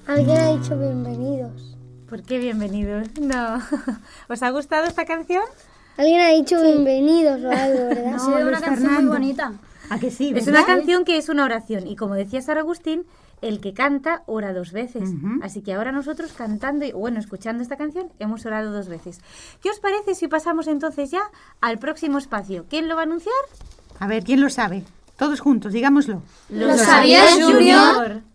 Alguien ha dicho bienvenidos. ¿Por qué bienvenidos? No. ¿Os ha gustado esta canción? Alguien ha dicho bienvenidos o algo, ¿verdad? Ha sido una canción muy bonita. ¿A que sí, Es verdad? una canción que es una oración. Y como decía San Agustín, el que canta ora 2 veces. Así que ahora nosotros cantando, escuchando esta canción, hemos orado 2 veces. ¿Qué os parece si pasamos entonces ya al próximo espacio? ¿Quién lo va a anunciar? A ver, ¿quién lo sabe? Todos juntos, digámoslo. ¿Lo sabías, Junior?